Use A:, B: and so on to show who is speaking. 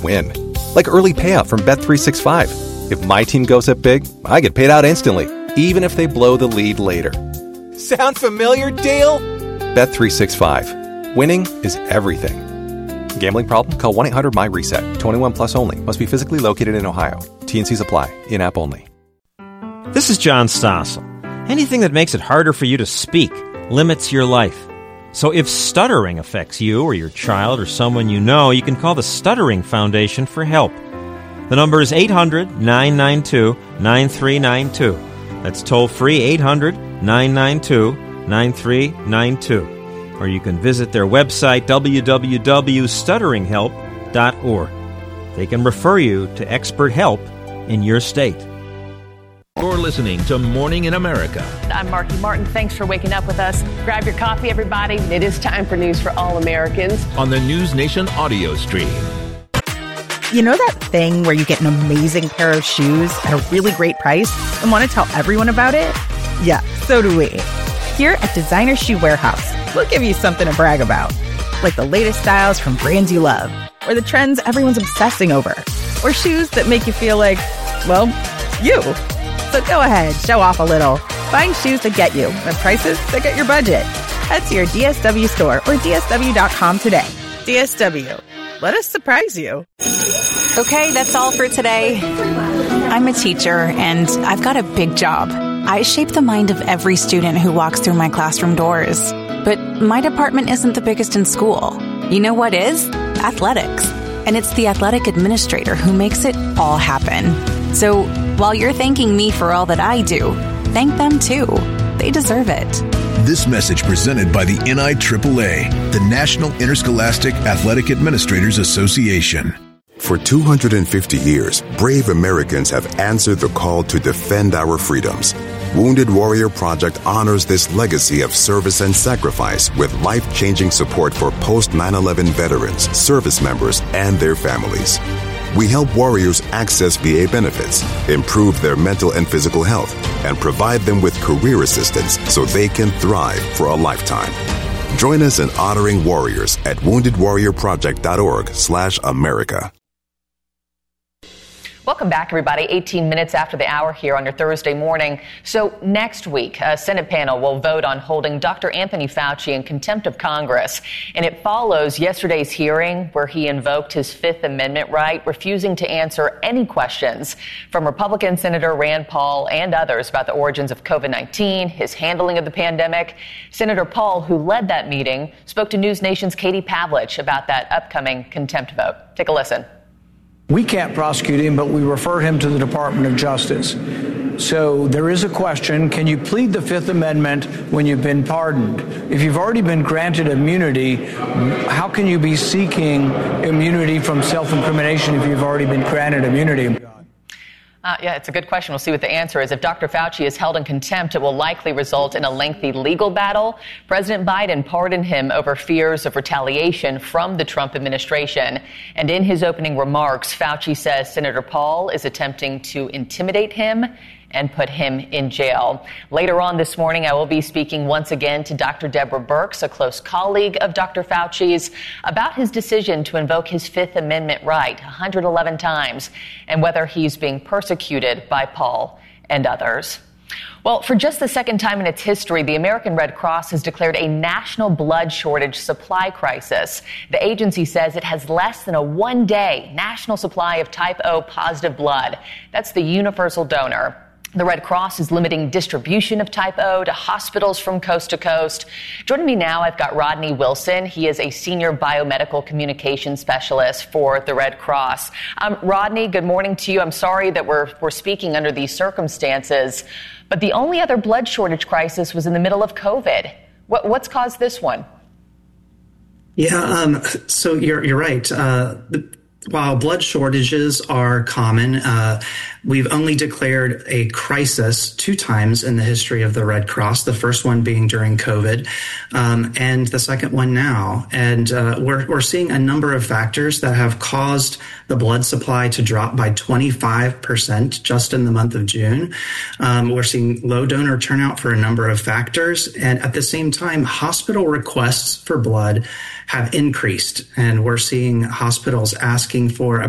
A: win. Like early payout from Bet365. If my team goes up big, I get paid out instantly, even if they blow the lead later. Sound familiar, Dale? Bet365. Winning is everything. Gambling problem? Call 1-800-MY-RESET. 21 plus only. Must be physically located in Ohio. T&Cs apply. In-app only.
B: This is John Stossel. Anything that makes it harder for you to speak limits your life. So if stuttering affects you or your child or someone you know, you can call the Stuttering Foundation for help. The number is 800-992-9392. That's toll-free 800-992-9392. Or you can visit their website, www.stutteringhelp.org. They can refer you to expert help in your state.
C: You're listening to Morning in America.
D: I'm Marky Martin. Thanks for waking up with us. Grab your coffee, everybody. It is time for News for All Americans
C: On the News Nation audio stream.
E: You know that thing where you get an amazing pair of shoes at a really great price and want to tell everyone about it? Yeah, so do we. Here at Designer Shoe Warehouse, we'll give you something to brag about. Like the latest styles from brands you love, or the trends everyone's obsessing over, or shoes that make you feel like, well, you. So go ahead, show off a little. Find shoes that get you at prices that get your budget. Head to your DSW store or DSW.com today. DSW. Let us surprise you.
F: Okay, that's all for today. I'm a teacher, and I've got a big job. I shape the mind of every student who walks through my classroom doors. But my department isn't the biggest in school. You know what is? Athletics. And it's the athletic administrator who makes it all happen. So while you're thanking me for all that I do, thank them too. They deserve it.
G: This message presented by the NIAAA, the National Interscholastic Athletic Administrators Association.
H: For 250 years, brave Americans have answered the call to defend our freedoms. Wounded Warrior Project honors this legacy of service and sacrifice with life-changing support for post-9/11 veterans, service members, and their families. We help warriors access VA benefits, improve their mental and physical health, and provide them with career assistance so they can thrive for a lifetime. Join us in honoring warriors at woundedwarriorproject.org/America.
D: Welcome back, everybody. 18 minutes after the hour here on your Thursday morning. So next week, a Senate panel will vote on holding Dr. Anthony Fauci in contempt of Congress. And it follows yesterday's hearing where he invoked his Fifth Amendment right, refusing to answer any questions from Republican Senator Rand Paul and others about the origins of COVID-19, his handling of the pandemic. Senator Paul, who led that meeting, spoke to News Nation's Katie Pavlich about that upcoming contempt vote. Take a listen.
I: We can't prosecute him, but we refer him to the Department of Justice. So there is a question, can you plead the Fifth Amendment when you've been pardoned? If you've already been granted immunity, how can you be seeking immunity from self-incrimination if you've already been granted immunity?
D: Yeah, it's a good question. We'll see what the answer is. If Dr. Fauci is held in contempt, it will likely result in a lengthy legal battle. President Biden pardoned him over fears of retaliation from the Trump administration. And in his opening remarks, Fauci says Senator Paul is attempting to intimidate him and put him in jail. Later on this morning, I will be speaking once again to Dr. Deborah Birx, a close colleague of Dr. Fauci's, about his decision to invoke his Fifth Amendment right 111 times and whether he's being persecuted by Paul and others. Well, for just the second time in its history, the American Red Cross has declared a national blood shortage supply crisis. The agency says it has less than a one-day national supply of type O positive blood. That's the universal donor. The Red Cross is limiting distribution of type O to hospitals from coast to coast. Joining me now, I've got Rodney Wilson. He is a senior biomedical communications specialist for the Red Cross. Rodney, good morning to you. I'm sorry that we're speaking under these circumstances, but the only other blood shortage crisis was in the middle of COVID. What's caused this one?
J: Yeah, so you're right. While blood shortages are common, we've only declared a crisis 2 times in the history of the Red Cross, the first one being during COVID, and the second one now. And we're seeing a number of factors that have caused the blood supply to drop by 25% just in the month of June. We're seeing low donor turnout for a number of factors. And at the same time, hospital requests for blood have increased. And we're seeing hospitals asking for